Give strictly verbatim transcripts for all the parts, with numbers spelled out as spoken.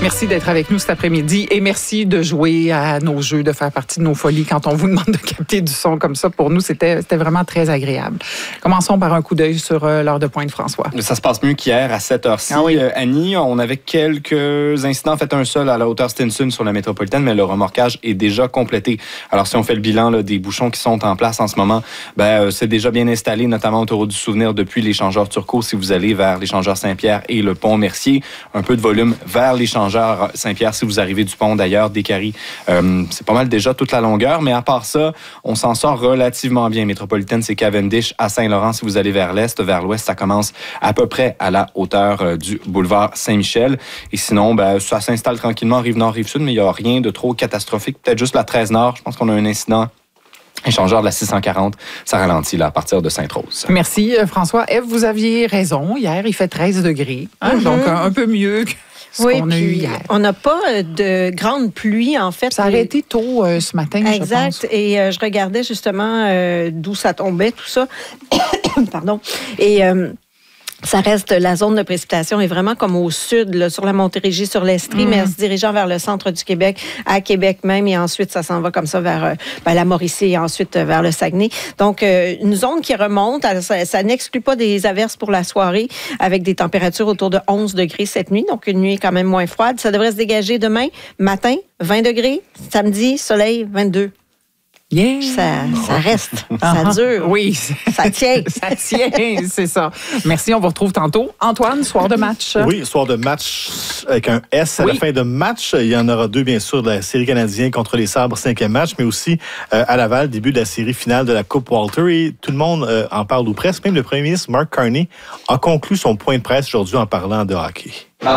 Merci d'être avec nous cet après-midi et merci de jouer à nos jeux, de faire partie de nos folies quand on vous demande de capter du son comme ça. Pour nous, c'était, c'était vraiment très agréable. Commençons par un coup d'œil sur euh, l'heure de pointe, François. Ça se passe mieux qu'hier à cette heure-ci. Ah oui. euh, Annie, on avait quelques incidents, en fait un seul à la hauteur Stinson sur la métropolitaine, mais le remorquage est déjà complété. Alors si on fait le bilan là, des bouchons qui sont en place en ce moment, ben, euh, c'est déjà bien installé, notamment autour du Souvenir depuis l'échangeur Turcot, si vous allez vers l'échangeur Saint-Pierre et le pont Mercier. Un peu de volume vers l'échangeur Saint-Pierre si vous arrivez du pont d'ailleurs, des Caries. Euh, c'est pas mal déjà toute la longueur, mais à part ça, on s'en sort relativement bien. Métropolitaine, c'est Cavendish à Saint-Laurent. Si vous allez vers l'est, vers l'ouest, ça commence à peu près à la hauteur euh, du boulevard Saint-Michel. Et sinon, ben, ça s'installe tranquillement rive-nord, rive-sud, mais il n'y a rien de trop catastrophique. Peut-être juste la treize nord. Je pense qu'on a un incident échangeur de la six cent quarante, ça ralentit là, à partir de Sainte-Rose. Merci, François. Ève, vous aviez raison. Hier, il fait treize degrés. Hein? Mm-hmm. Donc, un, un peu mieux que ce oui, qu'on a eu hier. On n'a pas de grande pluie, en fait. Ça a arrêté tôt euh, ce matin, exact. Je pense. Et euh, je regardais justement euh, d'où ça tombait, tout ça. Pardon. Et... Euh, Ça reste, la zone de précipitation est vraiment comme au sud, là, sur la Montérégie, sur l'Estrie, mmh. mais en se dirigeant vers le centre du Québec, à Québec même, et ensuite, ça s'en va comme ça vers euh, ben, la Mauricie et ensuite euh, vers le Saguenay. Donc, euh, une zone qui remonte, ça, ça n'exclut pas des averses pour la soirée, avec des températures autour de onze degrés cette nuit, donc une nuit quand même moins froide. Ça devrait se dégager demain, matin, vingt degrés, samedi, soleil, vingt-deux. Yeah. Ça, ça reste, ça uh-huh. dure. Oui. Ça tient. Ça tient, c'est ça. Merci, on vous retrouve tantôt. Antoine, soir de match. Oui, soir de match avec un S à oui. la fin de match. Il y en aura deux, bien sûr, de la série canadienne contre les Sabres, cinquième match, mais aussi euh, à Laval, début de la série finale de la Coupe Walter. Et tout le monde euh, en parle, ou presque. Même le premier ministre, Mark Carney, a conclu son point de presse aujourd'hui en parlant de hockey.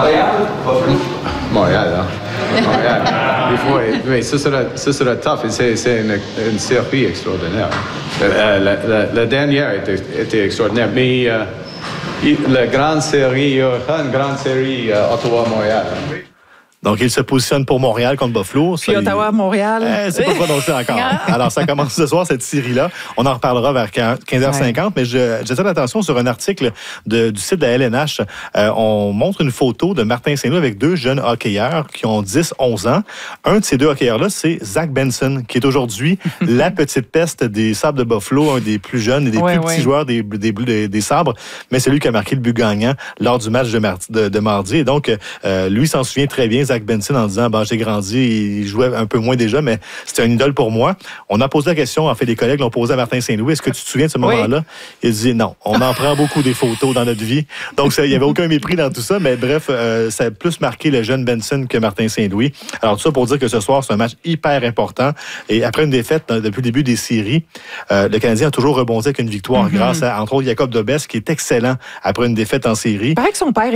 Montréal, hein? Montréal. Il faut, oui, ça sera, ça sera tough. C'est, c'est une, une série extraordinaire. La, la, la, la dernière était, était extraordinaire. Mais euh, la grande série, il y aura une grande série euh, Ottawa-Montréal. Donc, il se positionne pour Montréal contre Buffalo. Puis Ottawa-Montréal. Eh, c'est pas prononcé encore. Alors, ça commence ce soir, cette série-là. On en reparlera vers quinze heures cinquante, ouais. mais je, j'attire l'attention sur un article de, du site de la L N H. Euh, on montre une photo de Martin Saint-Louis avec deux jeunes hockeyeurs qui ont dix onze ans. Un de ces deux hockeyeurs-là, c'est Zach Benson, qui est aujourd'hui la petite peste des Sabres de Buffalo, un des plus jeunes et des ouais, plus ouais. petits joueurs des, des, des, des Sabres, mais c'est lui qui a marqué le but gagnant lors du match de, mar- de, de mardi. Et donc, euh, lui s'en souvient très bien, Zach Benson, en disant bah, j'ai grandi, il jouait un peu moins déjà, mais c'était un idole pour moi. On a posé la question, en fait, les collègues l'ont posé à Martin Saint-Louis. Est-ce que tu te souviens de ce moment-là? Oui. Il dit non. On en prend beaucoup des photos dans notre vie. Donc, il n'y avait aucun mépris dans tout ça, mais bref, euh, ça a plus marqué le jeune Benson que Martin Saint-Louis. Alors, tout ça pour dire que ce soir, c'est un match hyper important. Et après une défaite depuis le début des séries, euh, le Canadien a toujours rebondi avec une victoire mm-hmm. grâce à, entre autres, Jacob Dobes, qui est excellent après une défaite en série. Il paraît que son père